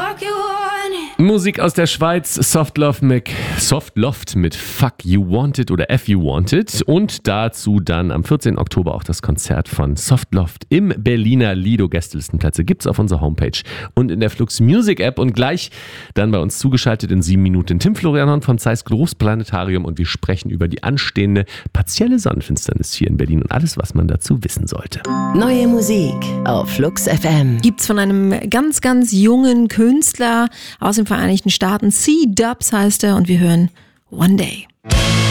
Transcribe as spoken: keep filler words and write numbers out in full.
fuck you want it. Musik aus der Schweiz, Soft Love mit, Soft Loft mit Fuck You Want It oder F You Want It und dazu dann am vierzehnten Oktober auch das Konzert von Soft Loft im Berliner Lido. Gästelistenplätze gibt's auf unserer Homepage und in der Flux Music App und gleich dann bei uns zugeschaltet in sieben Minuten Tim Florian vom Zeiss Großplanetarium und wir sprechen über die anstehende partielle Sonnenfinsternis hier in Berlin und alles, was man dazu wissen sollte. Neue Musik auf Flux F M. Gibt's von einem ganz, ganz jungen Künstler aus den Vereinigten Staaten. C-Dubs heißt er und wir hören One Day.